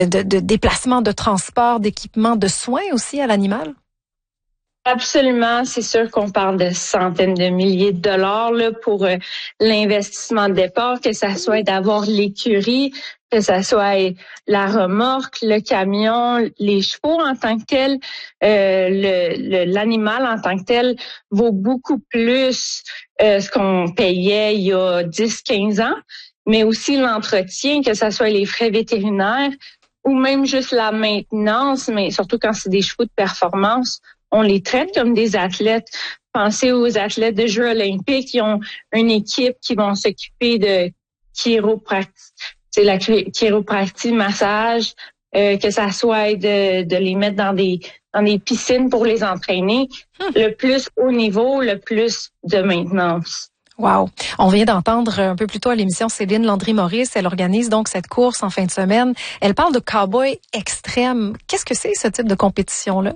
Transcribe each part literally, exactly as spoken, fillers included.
de, de déplacement, de transport, d'équipement, de soins aussi à l'animal? Absolument, c'est sûr qu'on parle de centaines de milliers de dollars là, pour euh, l'investissement de départ, que ça soit d'avoir l'écurie, que ça soit la remorque, le camion, les chevaux en tant que tel, euh, le, le, l'animal en tant que tel vaut beaucoup plus euh, ce qu'on payait il y a dix quinze ans, mais aussi l'entretien, que ça soit les frais vétérinaires ou même juste la maintenance, mais surtout quand c'est des chevaux de performance. On les traite comme des athlètes. Pensez aux athlètes de Jeux olympiques qui ont une équipe qui vont s'occuper de chiropractie, c'est la chiropractie, massage, euh, que ça soit de, de les mettre dans des dans des piscines pour les entraîner. Hum. Le plus haut niveau, le plus de maintenance. Wow. On vient d'entendre un peu plus tôt à l'émission Céline Landry-Maurice. Elle organise donc cette course en fin de semaine. Elle parle de cow-boy extrême. Qu'est-ce que c'est ce type de compétition-là?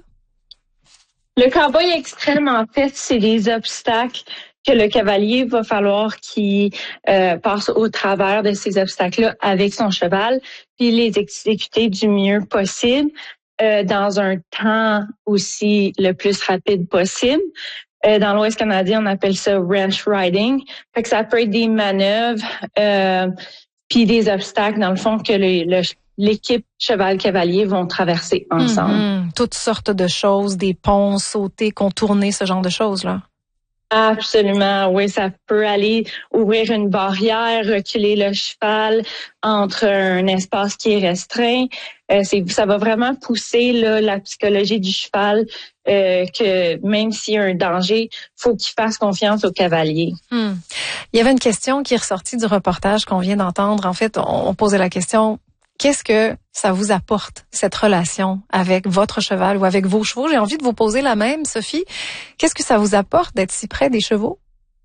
Le cow-boy extrême, en fait, c'est des obstacles que le cavalier va falloir qu'il euh, passe au travers de ces obstacles-là avec son cheval, puis les exécuter du mieux possible, euh, dans un temps aussi le plus rapide possible. Euh, dans l'Ouest canadien, on appelle ça ranch riding. Fait que ça peut être des manœuvres, euh, puis des obstacles, dans le fond, que le, le l'équipe cheval-cavalier vont traverser ensemble. Mm-hmm. Toutes sortes de choses, des ponts, sauter, contourner, ce genre de choses-là. Absolument, oui, ça peut aller ouvrir une barrière, reculer le cheval entre un espace qui est restreint. Euh, c'est, ça va vraiment pousser là, la psychologie du cheval, euh, que même s'il y a un danger, faut qu'il fasse confiance au cavalier. Hmm. Il y avait une question qui est ressortie du reportage qu'on vient d'entendre. En fait, on, on posait la question... Qu'est-ce que ça vous apporte, cette relation avec votre cheval ou avec vos chevaux? J'ai envie de vous poser la même, Sophie. Qu'est-ce que ça vous apporte d'être si près des chevaux?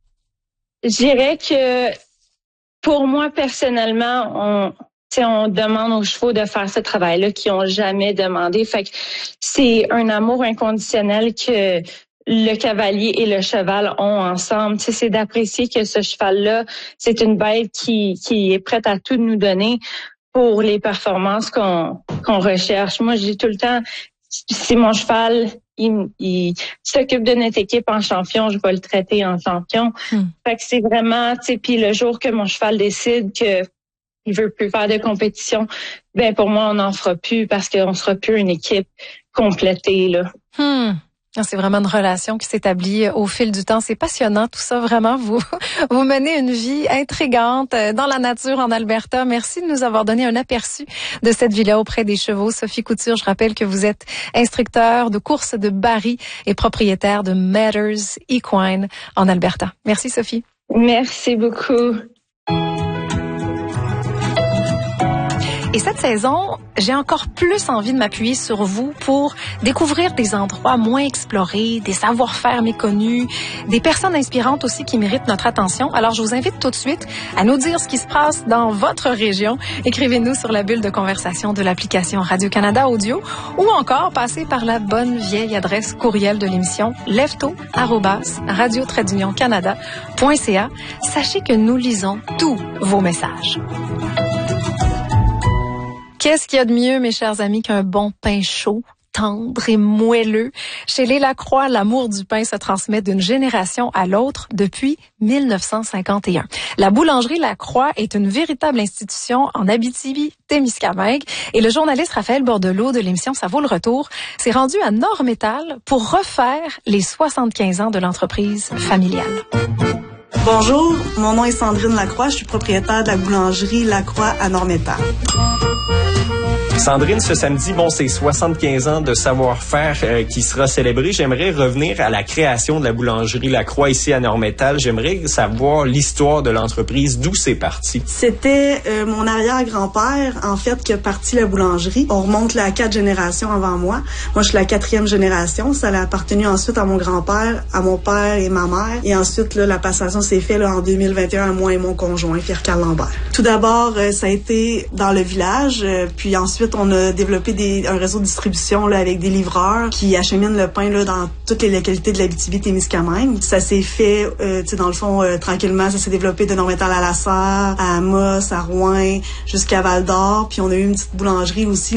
Je dirais que pour moi, personnellement, on, on demande aux chevaux de faire ce travail-là qu'ils n'ont jamais demandé. Fait que c'est un amour inconditionnel que le cavalier et le cheval ont ensemble. Tu sais, c'est d'apprécier que ce cheval-là, c'est une bête qui, qui est prête à tout nous donner pour les performances qu'on qu'on recherche. Moi, je dis tout le temps, si mon cheval, il, il s'occupe de notre équipe en champion, je vais le traiter en champion. Hmm. Fait que c'est vraiment, tu sais, puis le jour que mon cheval décide que il veut plus faire de compétition, ben pour moi, on n'en fera plus parce qu'on sera plus une équipe complétée, là. Hmm. C'est vraiment une relation qui s'établit au fil du temps. C'est passionnant tout ça, vraiment. Vous vous menez une vie intrigante dans la nature en Alberta. Merci de nous avoir donné un aperçu de cette vie-là auprès des chevaux. Sophie Couture, je rappelle que vous êtes instructeur de course de Barrie et propriétaire de Matters Equine en Alberta. Merci Sophie. Merci beaucoup. Et cette saison, j'ai encore plus envie de m'appuyer sur vous pour découvrir des endroits moins explorés, des savoir-faire méconnus, des personnes inspirantes aussi qui méritent notre attention. Alors, je vous invite tout de suite à nous dire ce qui se passe dans votre région. Écrivez-nous sur la bulle de conversation de l'application Radio-Canada Audio ou encore passez par la bonne vieille adresse courriel de l'émission lève-tôt arobase radio tiret union canada point c a. Sachez que nous lisons tous vos messages. Qu'est-ce qu'il y a de mieux, mes chers amis, qu'un bon pain chaud, tendre et moelleux? Chez les Lacroix, l'amour du pain se transmet d'une génération à l'autre depuis mille neuf cent cinquante et un. La boulangerie Lacroix est une véritable institution en Abitibi-Témiscamingue et le journaliste Raphaël Bordelot de l'émission Ça vaut le retour s'est rendu à Nord-Métal pour refaire les soixante-quinze ans de l'entreprise familiale. Bonjour, mon nom est Sandrine Lacroix, je suis propriétaire de la boulangerie Lacroix à Nord-Métal. Sandrine, ce samedi, bon, c'est soixante-quinze ans de savoir-faire euh, qui sera célébré. J'aimerais revenir à la création de la boulangerie Lacroix ici à Nord-Métal. J'aimerais savoir l'histoire de l'entreprise, d'où c'est parti. C'était euh, mon arrière-grand-père, en fait, qui a parti la boulangerie. On remonte là, à quatre générations avant moi. Moi, je suis la quatrième génération. Ça a appartenu ensuite à mon grand-père, à mon père et ma mère. Et ensuite, là, la passation s'est faite là, en deux mille vingt et un à moi et mon conjoint, Pierre-Carl Lambert. Tout d'abord, euh, ça a été dans le village, euh, puis ensuite, on a développé des, un réseau de distribution là, avec des livreurs qui acheminent le pain là, dans toutes les localités de l'Abitibi-Témiscamingue. Ça s'est fait, euh, tu sais, dans le fond, euh, tranquillement, ça s'est développé de Nord-Métal à La Sarre, à Amos, à Rouyn, jusqu'à Val-d'Or. Puis on a eu une petite boulangerie aussi